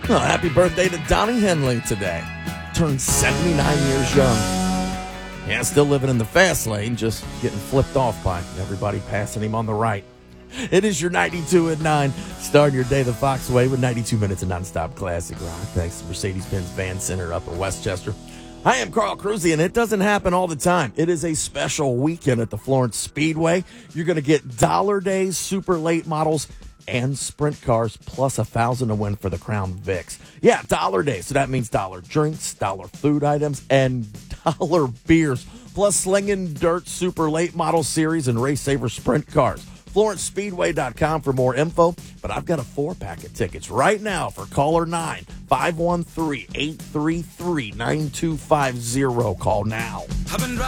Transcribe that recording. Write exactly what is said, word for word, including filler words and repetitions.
Well, happy birthday to Donnie Henley today. Turned seventy-nine years young. Yeah, still living in the fast lane, just getting flipped off by everybody passing him on the right. It is your ninety-two at nine. Starting your day the Fox way with ninety-two minutes of nonstop classic rock. Thanks to Mercedes-Benz Van Center up in Westchester. I am Carl Cruzy, and it doesn't happen all the time. It is a special weekend at the Florence Speedway. You're going to get Dollar Days, super late models, and sprint cars, plus a thousand to win for the Crown Vics. Yeah, Dollar Days. So that means dollar drinks, dollar food items, and dollar beers, plus slinging dirt super late model series and race saver sprint cars. Florence Speedway dot com for more info, but I've got a four-pack of tickets right now for caller nine, five one three, eight three three, nine two five zero. Call now.